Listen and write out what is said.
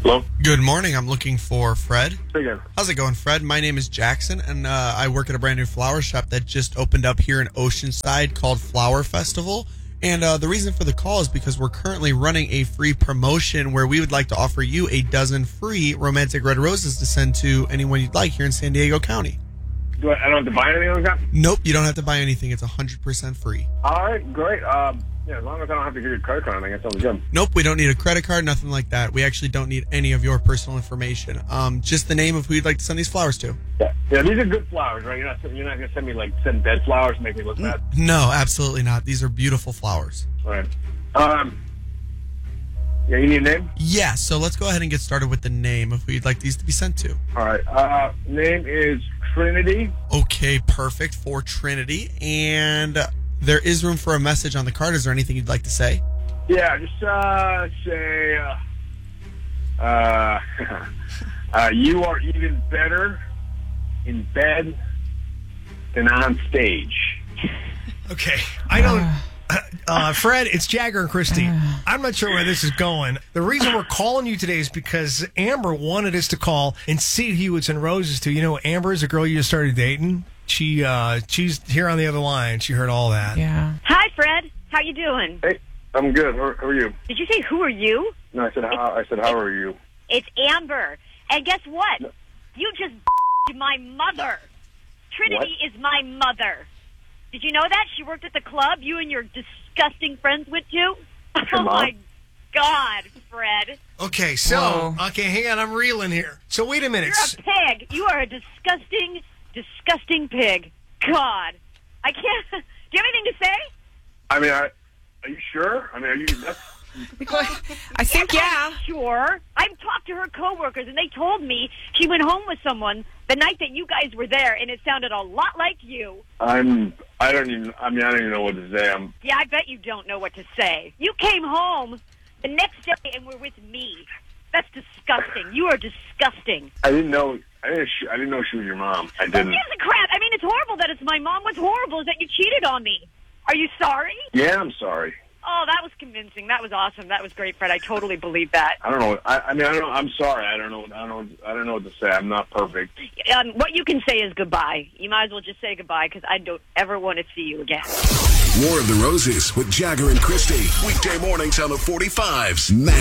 Hello? Good morning. I'm looking for Fred. Again. How's it going, Fred? My name is Jackson, and I work at a brand new flower shop that just opened up here in Oceanside called Flower Festival. And the reason for the call is because we're currently running a free promotion where we would like to offer you a dozen free romantic red roses to send to anyone you'd like here in San Diego County. I don't have to buy anything like that? Nope, you don't have to buy anything. It's 100% free. All right, great. As long as I don't have to give you a credit card, I think that sounds good. Nope, we don't need a credit card, nothing like that. We actually don't need any of your personal information. Just the name of who you'd like to send these flowers to. Yeah, these are good flowers, right? You're not going to send me, send dead flowers and make me look bad? No, absolutely not. These are beautiful flowers. All right. Yeah, you need a name? Yeah, so let's go ahead and get started with the name of who you'd like these to be sent to. All right. Name is Trinity. Okay, perfect, for Trinity. And there is room for a message on the card. Is there anything you'd like to say? Yeah, just say, you are even better in bed than on stage. Okay, I don't... Fred, it's Jagger and Christy. I'm not sure where this is going. The reason we're calling you today is because Amber wanted us to call and see who you would send roses to. You know, Amber is a girl you just started dating. She's here on the other line. She heard all that. Yeah. Hi, Fred. How you doing? Hey, I'm good. How are you? Did you say who are you? No, I said how are you? It's Amber. And guess what? No. You just my mother. Trinity What? is my mother. Did you know that? She worked at the club you and your disgusting friends went to? Your Oh, mom? my God, Fred. Okay, so, hang on. I'm reeling here. So, wait a minute. You're a pig. You are a disgusting, disgusting pig. God. I can't... Do you have anything to say? I mean, are you sure? I mean, are you... I think, yeah. Sure. I've talked to her coworkers, and they told me she went home with someone the night that you guys were there, and it sounded a lot like you. I don't even know what to say. Yeah, I bet you don't know what to say. You came home the next day and were with me. That's disgusting. You are disgusting. I didn't know she was your mom. I Who didn't. gives a crap? I mean, it's horrible that it's my mom. What's horrible is that you cheated on me. Are you sorry? Yeah, I'm sorry. Oh, that was convincing. That was awesome. That was great, Fred. I totally believe that. I don't know. I don't know. I'm sorry. I don't know what to say. I'm not perfect. What you can say is goodbye. You might as well just say goodbye because I don't ever want to see you again. More of the Roses with Jagger and Christy. Weekday mornings on the 45s.